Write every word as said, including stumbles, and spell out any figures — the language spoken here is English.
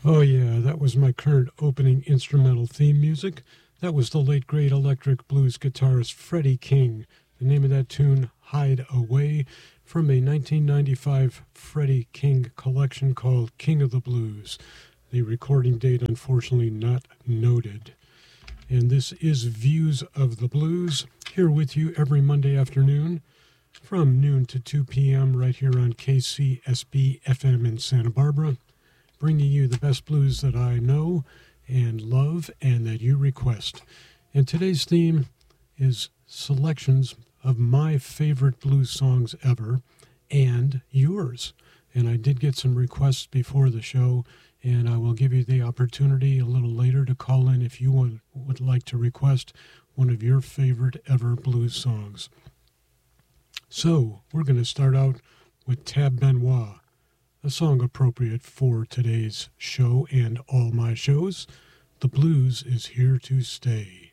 Oh yeah, that was my current opening instrumental theme music. That was the late great electric blues guitarist Freddie King. The name of that tune, Hide Away, from a nineteen ninety-five Freddie King collection called King of the Blues. The recording date unfortunately not noted. And this is Views of the Blues, here with you every Monday afternoon from noon to two p.m. right here on K C S B F M in Santa Barbara, bringing you the best blues that I know and love and that you request. And today's theme is selections of my favorite blues songs ever and yours. And I did get some requests before the show, and I will give you the opportunity a little later to call in if you would, would like to request one of your favorite ever blues songs. So, we're going to start out with Tab Benoit, a song appropriate for today's show and all my shows. The blues is here to stay.